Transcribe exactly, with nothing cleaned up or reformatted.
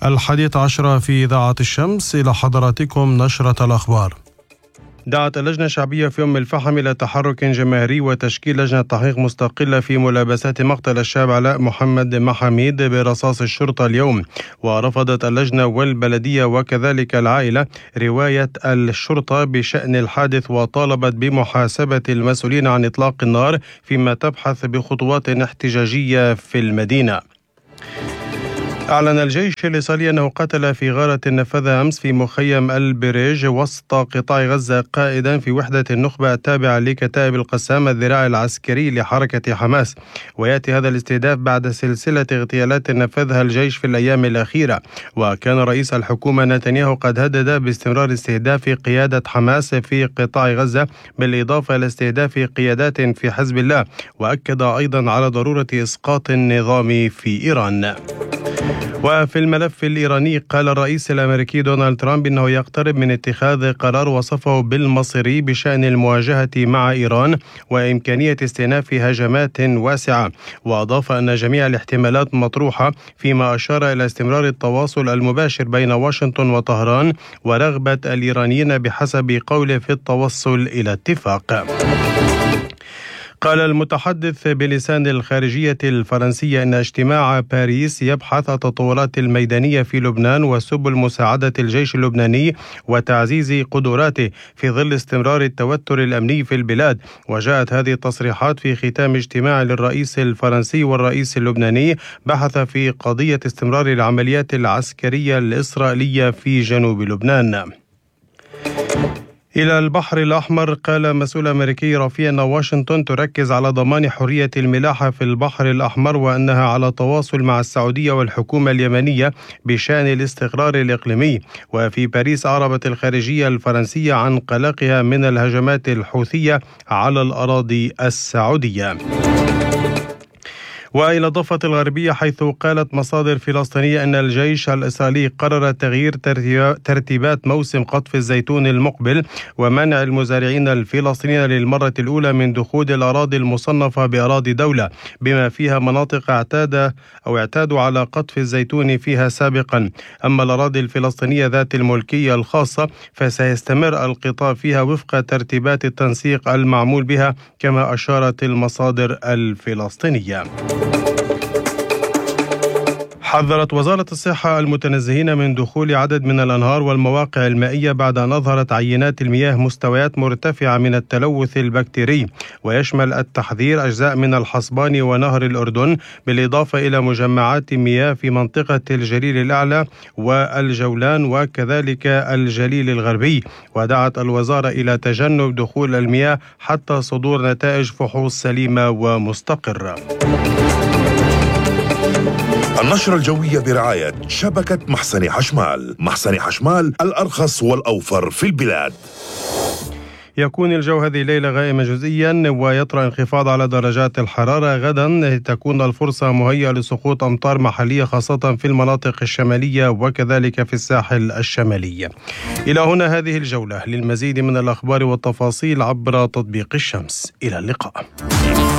الحادية عشرة في إذاعة الشمس، إلى حضراتكم نشرة الأخبار. دعت اللجنة الشعبية في أم الفحم إلى تحرك جماهيري وتشكيل لجنة تحقيق مستقلة في ملابسات مقتل الشاب علاء محمد محاميد برصاص الشرطة اليوم. ورفضت اللجنة والبلدية وكذلك العائلة رواية الشرطة بشأن الحادث، وطالبت بمحاسبة المسؤولين عن إطلاق النار، فيما تبحث بخطوات احتجاجية في المدينة. أعلن الجيش الإسرائيلي أنه قتل في غارة نفذها أمس في مخيم البريج وسط قطاع غزة قائدا في وحدة النخبة التابعة لكتائب القسام الذراع العسكري لحركة حماس. ويأتي هذا الاستهداف بعد سلسلة اغتيالات نفذها الجيش في الأيام الأخيرة. وكان رئيس الحكومة نتنياهو قد هدد باستمرار استهداف قيادة حماس في قطاع غزة، بالإضافة إلى استهداف قيادات في حزب الله. وأكد أيضا على ضرورة إسقاط النظام في إيران. وفي الملف الإيراني، قال الرئيس الأمريكي دونالد ترامب إنه يقترب من اتخاذ قرار وصفه بالمصيري بشأن المواجهة مع إيران وإمكانية استئناف هجمات واسعة. وأضاف أن جميع الاحتمالات مطروحة، فيما أشار إلى استمرار التواصل المباشر بين واشنطن وطهران ورغبة الإيرانيين بحسب قوله في التوصل إلى اتفاق. قال المتحدث بلسان الخارجية الفرنسية إن اجتماع باريس يبحث التطورات الميدانية في لبنان وسبل مساعدة الجيش اللبناني وتعزيز قدراته في ظل استمرار التوتر الأمني في البلاد. وجاءت هذه التصريحات في ختام اجتماع للرئيس الفرنسي والرئيس اللبناني بحث في قضية استمرار العمليات العسكرية الإسرائيلية في جنوب لبنان. إلى البحر الأحمر، قال مسؤول أمريكي رفيع أن واشنطن تركز على ضمان حرية الملاحة في البحر الأحمر، وأنها على تواصل مع السعودية والحكومة اليمنية بشأن الاستقرار الإقليمي. وفي باريس أعربت الخارجية الفرنسية عن قلقها من الهجمات الحوثية على الأراضي السعودية. وإلى الضفة الغربية، حيث قالت مصادر فلسطينية أن الجيش الإسرائيلي قرر تغيير ترتيبات موسم قطف الزيتون المقبل ومنع المزارعين الفلسطينيين للمرة الأولى من دخول الأراضي المصنفة بأراضي دولة، بما فيها مناطق اعتاد أو اعتادوا على قطف الزيتون فيها سابقا. أما الأراضي الفلسطينية ذات الملكية الخاصة فسيستمر القطاف فيها وفق ترتيبات التنسيق المعمول بها، كما أشارت المصادر الفلسطينية. حذرت وزارة الصحة المتنزهين من دخول عدد من الأنهار والمواقع المائية بعد أن أظهرت عينات المياه مستويات مرتفعة من التلوث البكتيري. ويشمل التحذير أجزاء من الحصبان ونهر الأردن، بالإضافة إلى مجمعات مياه في منطقة الجليل الأعلى والجولان وكذلك الجليل الغربي. ودعت الوزارة إلى تجنب دخول المياه حتى صدور نتائج فحوص سليمة ومستقرة. النشرة الجوية برعاية شبكة محسن حشمال. محسن حشمال، الأرخص والأوفر في البلاد. يكون الجو هذه الليلة غائما جزئيا ويطرأ انخفاض على درجات الحرارة. غدا تكون الفرصة مهيئة لسقوط أمطار محلية، خاصة في المناطق الشمالية وكذلك في الساحل الشمالي. إلى هنا هذه الجولة. للمزيد من الأخبار والتفاصيل عبر تطبيق الشمس. إلى اللقاء.